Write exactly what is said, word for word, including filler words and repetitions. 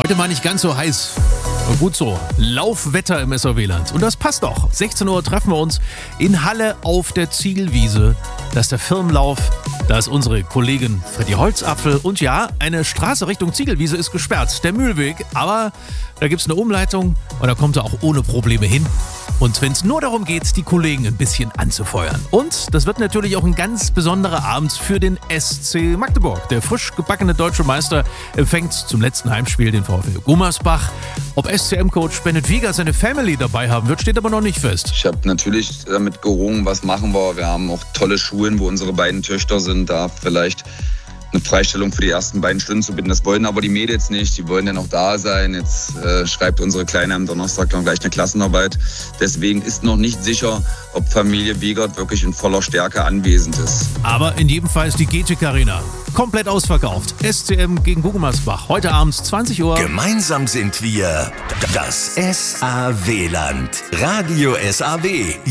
Heute mal nicht ganz so heiß. Und gut so. Laufwetter im S A W-Land. Und das passt doch. sechzehn Uhr treffen wir uns in Halle auf der Ziegelwiese. Das ist der Firmenlauf. Da ist unsere Kollegin Freddy Holzapfel. Und ja, eine Straße Richtung Ziegelwiese ist gesperrt. Der Mühlweg. Aber da gibt es eine Umleitung. Und da kommt er auch ohne Probleme hin. Und wenn es nur darum geht, die Kollegen ein bisschen anzufeuern. Und das wird natürlich auch ein ganz besonderer Abend für den S C Magdeburg. Der frisch gebackene deutsche Meister empfängt zum letzten Heimspiel den VfL Gummersbach. Ob S C M-Coach Bennett Wieger seine Family dabei haben wird, steht aber noch nicht fest. Ich habe natürlich damit gerungen, was machen wir. Wir haben auch tolle Schulen, wo unsere beiden Töchter sind. Da vielleicht eine Freistellung für die ersten beiden Stunden zu bitten. Das wollen aber die Mädels nicht. Die wollen ja noch da sein. Jetzt äh, schreibt unsere Kleine am Donnerstag dann gleich eine Klassenarbeit. Deswegen ist noch nicht sicher, ob Familie Wiegert wirklich in voller Stärke anwesend ist. Aber in jedem Fall ist die G T K Arena komplett ausverkauft. S C M gegen Gummersbach. Heute Abend zwanzig Uhr. Gemeinsam sind wir das S A W-Land. Radio S A W.